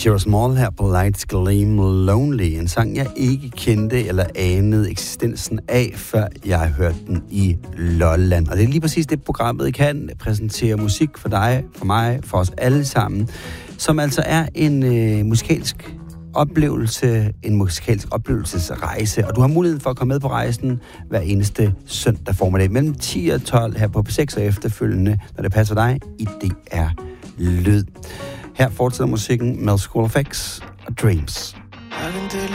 Kira Small her på Lights Gleam Lonely, en sang, jeg ikke kendte eller anede eksistensen af, før jeg hørte den i Lolland. Og det er lige præcis det, programmet kan præsentere musik for dig, for mig, for os alle sammen, som altså er en musikalsk oplevelsesrejse, og du har muligheden for at komme med på rejsen hver eneste søndag formiddag mellem 10 og 12 her på P6 og efterfølgende, når det passer dig, i DR Lyd. Her fortsætter musikken med School of X og Dreams. I can